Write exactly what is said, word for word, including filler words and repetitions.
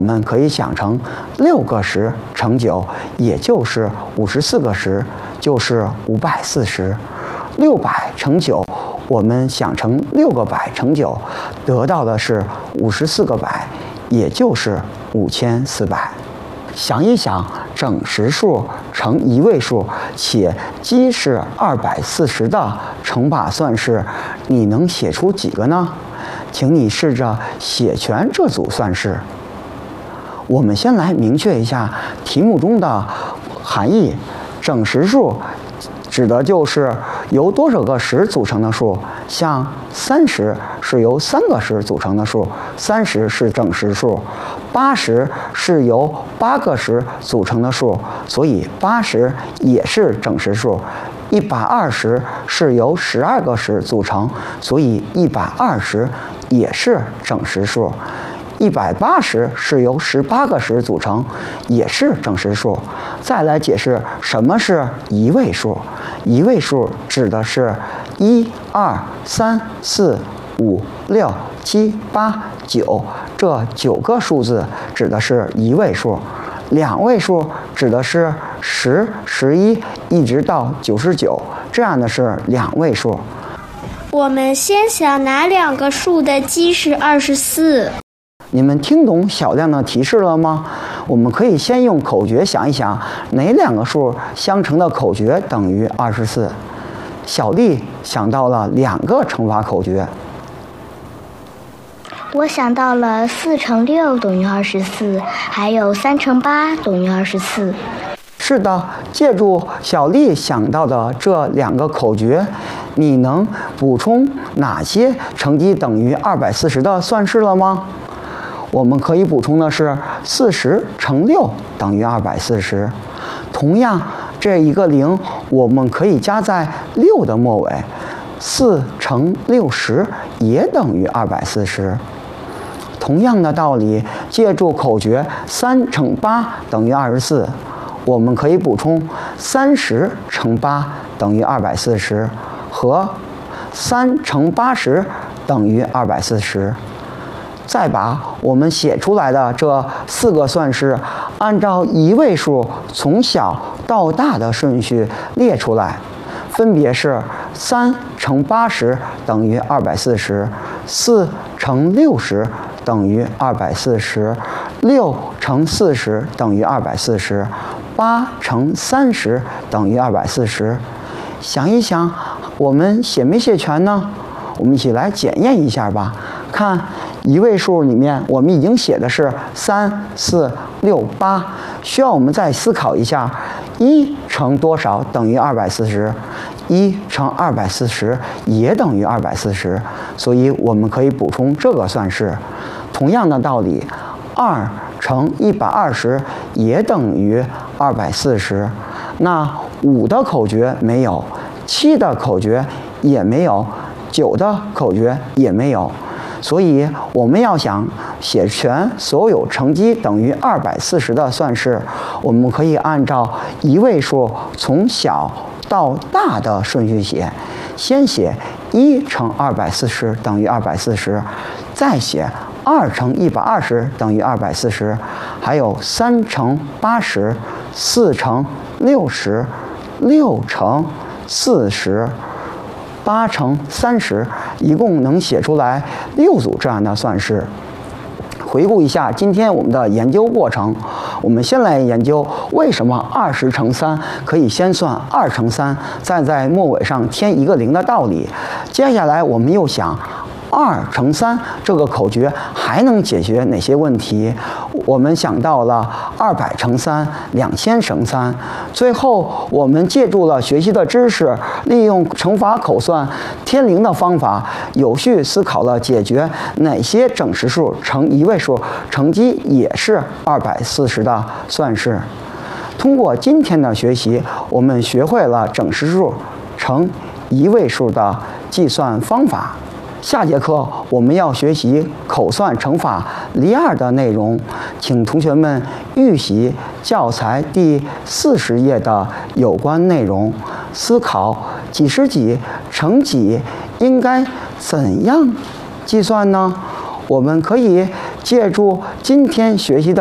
我们可以想成六个十乘九，也就是五十四个十，就是五百四十。六百乘九，我们想成六个百乘九，得到的是五十四个百，也就是五千四百。想一想，整实数乘一位数，且积是二百四十的乘法算式，你能写出几个呢？请你试着写全这组算式。我们先来明确一下题目中的含义。整实数指的就是由多少个十组成的数，像三十是由三个十组成的数，三十是整实数；八十是由八个十组成的数，所以八十也是整实数；一百二十是由十二个十组成，所以一百二十也是整实数；一百八十是由十八个十组成，也是整实数。再来解释什么是一位数。一位数指的是一、二、三、四、五、六、七、八、九这九个数字指的是一位数。两位数指的是十、十一一直到九十九，这样的是两位数。 我们先想哪两个数的积是二十四？ 你们听懂小亮的提示了吗？我们可以先用口诀想一想，哪两个数相乘的口诀等于二十四？小丽想到了两个乘法口诀。 我想到了四乘六等于二十四，还有三乘八等于二十四。 是的，借助小丽想到的这两个口诀，你能补充哪些乘积等于二百四十的算式了吗？我们可以补充的是四十乘六等于二百四十。同样，这一个零我们可以加在六的末尾，四乘六十也等于二百四十。同样的道理，借助口诀三乘八等于二十四，我们可以补充三十乘八等于二百四十和三乘八十等于二百四十。再把我们写出来的这四个算式，按照一位数从小到大的顺序列出来，分别是三乘八十等于二百四十，四乘六十等于二百四十，六乘四十等于二百四十，八乘三十等于二百四十。想一想，我们写没写全呢？我们一起来检验一下吧。看一位数里面，我们已经写的是三、四、六、八，需要我们再思考一下，一乘多少等于二百四十？一乘二百四十也等于二百四十，所以我们可以补充这个算式。同样的道理，二乘一百二十也等于二百四十。那五的口诀没有，七的口诀也没有，九的口诀也没有。所以我们要想写全所有乘积等于二百四十的算式，我们可以按照一位数从小到大的顺序写。先写一乘二百四十等于二百四十，再写二乘一百二十等于二百四十，还有三乘八十、四乘六十、六乘四十。八乘三十，一共能写出来六组这样的算式。回顾一下今天我们的研究过程，我们先来研究为什么二十乘三可以先算二乘三，再在末尾上添一个零的道理。接下来我们又想，二乘三这个口诀还能解决哪些问题？我们想到了二百乘三、两千乘三。最后，我们借助了学习的知识，利用乘法口算添零的方法，有序思考了解决哪些整实数乘一位数乘积也是二百四十的算式。通过今天的学习，我们学会了整实数乘一位数的计算方法。下节课我们要学习口算乘法例二的内容，请同学们预习教材第四十页的有关内容，思考几十几乘几应该怎样计算呢？我们可以借助今天学习的